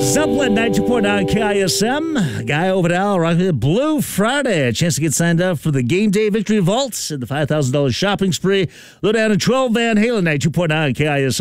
Zeppelin, 92.9 KISM. Guy over to Al Rock. Blue Friday. A chance to get signed up for the Game Day Victory Vaults and the $5,000 shopping spree. Low down in 12 Van Halen, 92.9 KISM.